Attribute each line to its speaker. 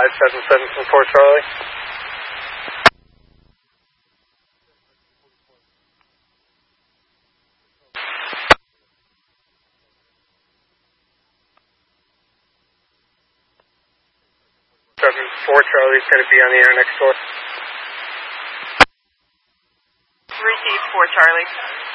Speaker 1: 577 from 4 Charlie. Four Charlie's going to be on the air next door.
Speaker 2: Received 4 Charlie.